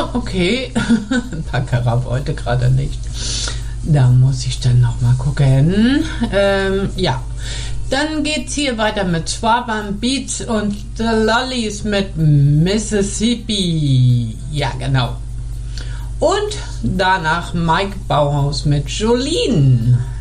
Okay. Baccarat heute gerade nicht. Da muss ich dann nochmal gucken. Ja. Dann geht's hier weiter mit Schwaben Beats und The Lollies mit Mississippi. Ja, genau. Und danach Mike Bauhaus mit Jolene.